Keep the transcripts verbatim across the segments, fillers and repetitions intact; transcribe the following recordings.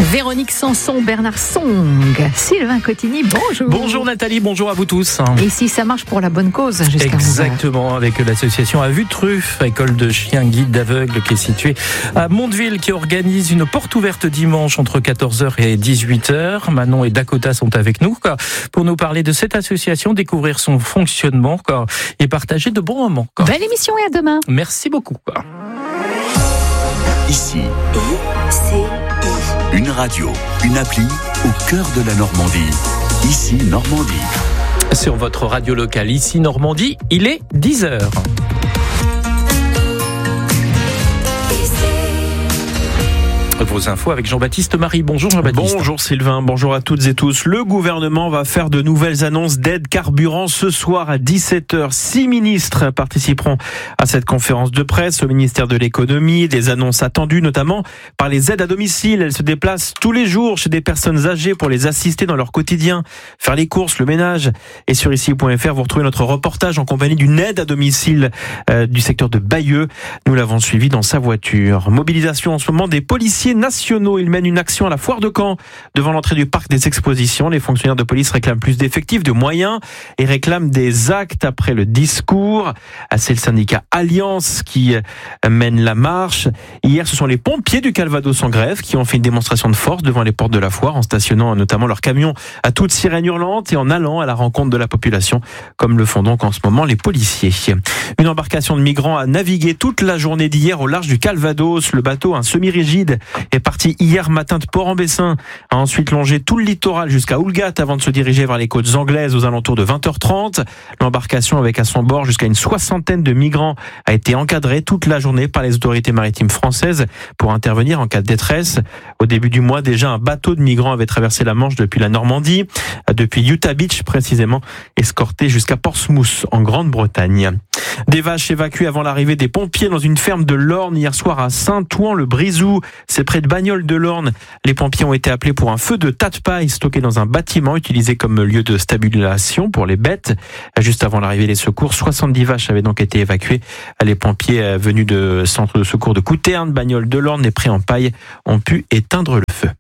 Véronique Sanson, Bernard Song, Sylvain Cotigny, bonjour. Bonjour Nathalie, bonjour à vous tous. Ici, ça marche pour la bonne cause. Jusqu'à Exactement, avec l'association À Vue Truffe, école de chiens guides d'aveugles qui est située à Mondeville, qui organise une porte ouverte dimanche entre quatorze heures et dix-huit heures. Manon et Dakota sont avec nous pour nous parler de cette association, découvrir son fonctionnement et partager de bons moments. Belle émission et à demain. Merci beaucoup. Ici, I C I. Une radio, une appli au cœur de la Normandie. Ici Normandie. Sur votre radio locale, ici Normandie, il est dix heures. Vos infos avec Jean-Baptiste Marie. Bonjour Jean-Baptiste. Bonjour Sylvain, bonjour à toutes et tous. Le gouvernement va faire de nouvelles annonces d'aide carburant ce soir à dix-sept heures. Six ministres participeront à cette conférence de presse au ministère de l'économie. Des annonces attendues notamment par les aides à domicile. Elles se déplacent tous les jours chez des personnes âgées pour les assister dans leur quotidien, faire les courses, le ménage. Et sur ici point f r, vous retrouvez notre reportage en compagnie d'une aide à domicile euh, du secteur de Bayeux. Nous l'avons suivi dans sa voiture. Mobilisation en ce moment des policiers nationaux. Ils mènent une action à la foire de Caen devant l'entrée du parc des expositions. Les fonctionnaires de police réclament plus d'effectifs, de moyens et réclament des actes après le discours. C'est le syndicat Alliance qui mène la marche. Hier, ce sont les pompiers du Calvados en grève qui ont fait une démonstration de force devant les portes de la foire en stationnant notamment leur camion à toute sirène hurlante et en allant à la rencontre de la population, comme le font donc en ce moment les policiers. Une embarcation de migrants a navigué toute la journée d'hier au large du Calvados. Le bateau, un semi-rigide, est parti hier matin de Port-en-Bessin, a ensuite longé tout le littoral jusqu'à Oulgat avant de se diriger vers les côtes anglaises aux alentours de vingt heures trente. L'embarcation avec à son bord jusqu'à une soixantaine de migrants a été encadrée toute la journée par les autorités maritimes françaises pour intervenir en cas de détresse. Au début du mois, déjà, un bateau de migrants avait traversé la Manche depuis la Normandie, depuis Utah Beach précisément, escorté jusqu'à Portsmouth en Grande-Bretagne. Des vaches évacuées avant l'arrivée des pompiers dans une ferme de l'Orne hier soir à Saint-Ouen-le-Brizou. C'est près de Bagnoles de l'Orne. Les pompiers ont été appelés pour un feu de tas de paille stocké dans un bâtiment utilisé comme lieu de stabilisation pour les bêtes. Juste avant l'arrivée des secours, soixante-dix vaches avaient donc été évacuées. Les pompiers venus de centre de secours de Couterne, Bagnoles de l'Orne et prêts en paille ont pu éteindre le feu.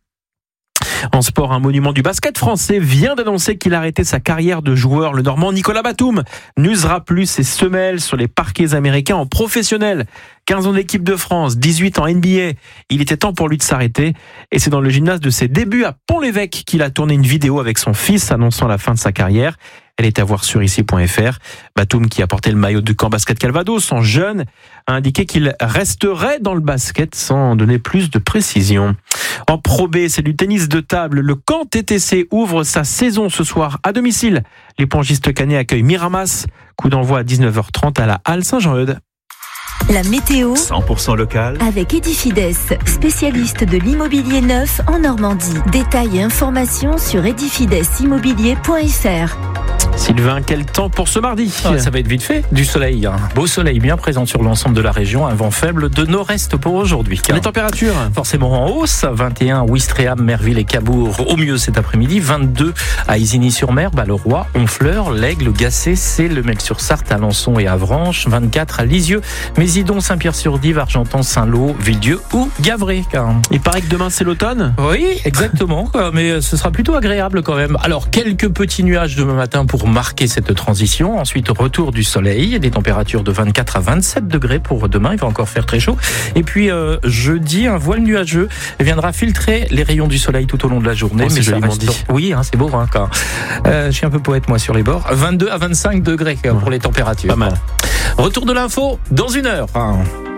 En sport, un monument du basket français vient d'annoncer qu'il a arrêté sa carrière de joueur. Le Normand Nicolas Batum n'usera plus ses semelles sur les parquets américains en professionnel. quinze ans d'équipe de France, dix-huit ans N B A. Il était temps pour lui de s'arrêter. Et c'est dans le gymnase de ses débuts à Pont-l'Évêque qu'il a tourné une vidéo avec son fils annonçant la fin de sa carrière. Elle est à voir sur ici point f r. Batum, qui a porté le maillot du camp basket Calvados en jeune, a indiqué qu'il resterait dans le basket sans donner plus de précision. En Pro B, c'est du tennis de table. Le camp T T C ouvre sa saison ce soir à domicile. Les pongistes caennais accueillent Miramas. Coup d'envoi à dix-neuf heures trente à la Halle Saint-Jean-Eudes. La météo cent pour cent local avec Edifides, spécialiste de l'immobilier neuf en Normandie. Détails et informations sur edifides immobilier point f r. Sylvain, quel temps pour ce mardi ? Ah, ça va être vite fait. Du soleil, un beau soleil bien présent sur l'ensemble de la région. Un vent faible de nord-est pour aujourd'hui. Les températures ? Forcément en hausse. vingt et un Ouistreham, Merville et Cabourg au mieux cet après-midi. vingt-deux à Isigny-sur-Mer, Balleroy, Honfleur, l'Aigle, Gacé, c'est le Mel-sur-Sarthe, Alençon et Avranches. vingt-quatre à Lisieux, Mésidon, Saint-Pierre-sur-Dive, Argentan, Saint-Lô, Villedieu ou Gavray. Il paraît que demain c'est l'automne ? Oui, exactement. Mais ce sera plutôt agréable quand même. Alors, quelques petits nuages demain matin pour marquer cette transition. Ensuite, retour du soleil, des températures de vingt-quatre à vingt-sept degrés pour demain. Il va encore faire très chaud. Et puis, euh, jeudi, un voile nuageux viendra filtrer les rayons du soleil tout au long de la journée. Oh, mais ça reste... dit. Oui, hein, c'est beau. Hein, quand... euh, je suis un peu poète, moi, sur les bords. vingt-deux à vingt-cinq degrés pour les températures. Pas mal. Retour de l'info dans une heure. Enfin...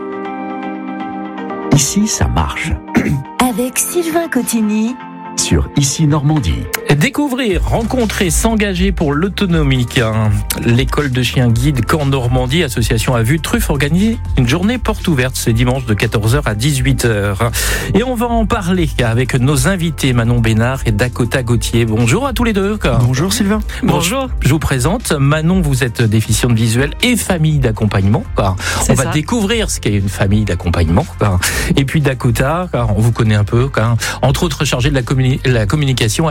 Ici, ça marche. Avec Sylvain Cotigny. Sur Ici Normandie. Découvrir, rencontrer, s'engager pour l'autonomie. L'école de chiens guides Caen Normandie, association À Vue Truffe, organise une journée porte ouverte ce dimanche de quatorze heures à dix-huit heures. Et on va en parler avec nos invités Manon Bénard et Dakota Gauthier. Bonjour à tous les deux. Bonjour Sylvain. Bonjour. Je vous présente Manon, vous êtes déficiente visuelle et famille d'accompagnement. On va ça. découvrir ce qu'est une famille d'accompagnement. Et puis Dakota, on vous connaît un peu, entre autres chargée de la, communi- la communication à l'association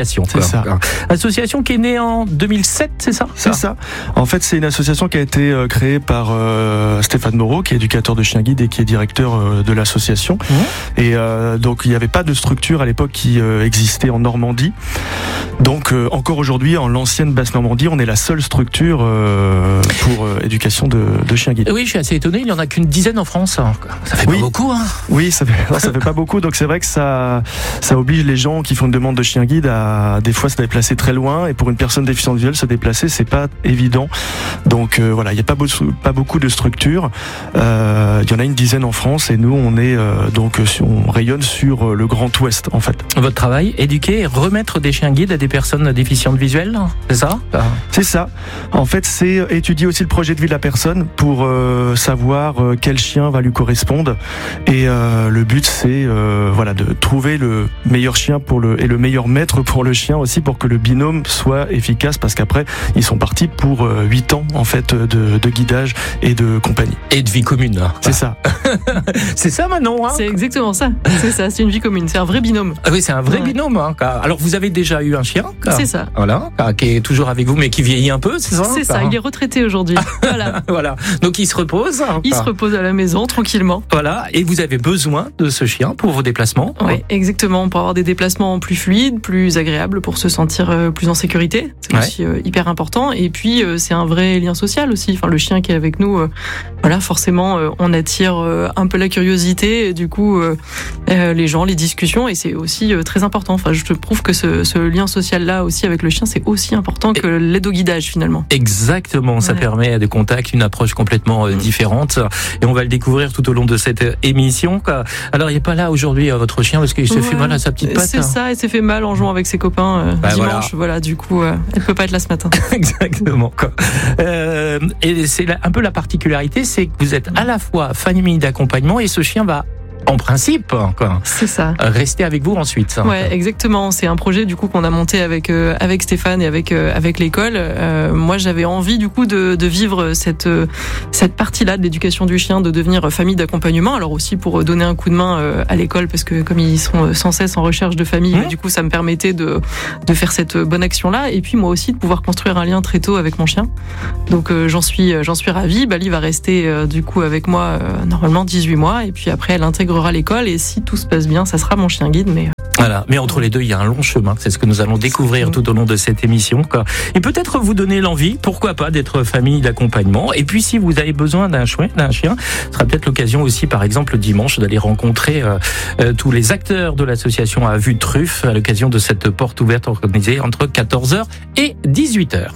association. C'est quoi. ça. Association qui est née en deux mille sept, c'est ça? C'est ça. En fait, c'est une association qui a été euh, créée par euh, Stéphane Moreau, qui est éducateur de chiens guides et qui est directeur euh, de l'association. Mmh. Et euh, donc, il n'y avait pas de structure à l'époque qui euh, existait en Normandie. Donc, euh, encore aujourd'hui, en l'ancienne Basse-Normandie, on est la seule structure euh, pour euh, éducation de, de chiens guides. Oui, je suis assez étonné. Il n'y en a qu'une dizaine en France. Ça fait oui. pas beaucoup, hein? Oui, ça fait, ça fait pas beaucoup. Donc, c'est vrai que ça, ça oblige les gens qui font une demande de chien guide à des fois se déplacer très loin. Et pour une personne déficiente visuelle, se déplacer, c'est pas évident. Donc euh, voilà, il n'y a pas, beau, pas beaucoup de structures. Euh, il y en a une dizaine en France et nous, on est euh, donc on rayonne sur le Grand Ouest en fait. Votre travail, éduquer et remettre des chiens guides à des personnes déficientes visuelles, c'est ça? C'est ça. En fait, c'est étudier aussi le projet de vie de la personne pour euh, savoir euh, quel chien va lui correspondre. Et euh, le but, c'est euh, voilà de trouver le meilleur chien pour le et le meilleur maître pour le chien aussi pour que le binôme soit efficace parce qu'après ils sont partis pour huit ans en fait de, de guidage et de compagnie. Et de vie commune. C'est ça. C'est ça Manon, hein? C'est exactement ça. C'est ça, c'est une vie commune, c'est un vrai binôme. Ah oui, c'est un vrai ouais. binôme. Hein, alors vous avez déjà eu un chien? C'est ça. Voilà, qui est toujours avec vous mais qui vieillit un peu, c'est ça? C'est ça, il est retraité aujourd'hui. Voilà. Voilà. Donc il se repose. Il se repose à la maison tranquillement. Voilà, et vous avez besoin de ce chien pour vos déplacements? Oui, ouais. Exactement, pour avoir des déplacements plus fluides, plus agréables, pour se sentir plus en sécurité. C'est ouais. aussi euh, hyper important. Et puis euh, c'est un vrai lien social aussi. Enfin, le chien qui est avec nous, euh, voilà, forcément, euh, on attire euh, un peu la curiosité. Et du coup, euh, euh, les gens, les discussions, et c'est aussi euh, très important. Enfin, je trouve que ce, ce lien social-là aussi avec le chien, c'est aussi important que l'aide au guidage finalement. Exactement, ça ouais. permet des contacts, une approche complètement euh, différente. Et on va le découvrir tout au long de cette émission. Quoi. Alors, il n'est pas là aujourd'hui, votre chien, parce qu'il s'est ouais. fait mal à sa petite patte. C'est hein. ça, il s'est fait mal en jouant avec ses copains euh, bah, dimanche. Voilà. voilà, du coup, euh, elle peut pas être là ce matin. Exactement. Quoi. Euh, et c'est un peu la particularité, c'est que vous êtes à la fois famille d'accompagnement et ce chien va en principe, quoi. C'est ça. Rester avec vous ensuite. Ouais, exactement. C'est un projet du coup qu'on a monté avec euh, avec Stéphane et avec euh, avec l'école. Euh, moi, j'avais envie du coup de de vivre cette euh, cette partie-là de l'éducation du chien, de devenir famille d'accompagnement. Alors aussi pour donner un coup de main euh, à l'école parce que comme ils sont sans cesse en recherche de famille, mmh. du coup, ça me permettait de de faire cette bonne action-là. Et puis moi aussi de pouvoir construire un lien très tôt avec mon chien. Donc euh, j'en suis j'en suis ravie. Bali va rester euh, du coup avec moi euh, normalement dix-huit mois et puis après elle intègre à l'école et si tout se passe bien, ça sera mon chien guide. Mais voilà. Mais entre les deux, il y a un long chemin. C'est ce que nous allons découvrir tout au long de cette émission. Quoi. Et peut-être vous donner l'envie, pourquoi pas, d'être famille d'accompagnement. Et puis, si vous avez besoin d'un chien, d'un chien, ce sera peut-être l'occasion aussi, par exemple, le dimanche, d'aller rencontrer euh, euh, tous les acteurs de l'association à Vue de Truffe à l'occasion de cette porte ouverte organisée entre quatorze heures et dix-huit heures.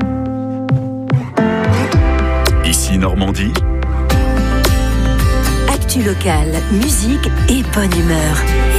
Ici Normandie. Actu locale, musique et bonne humeur.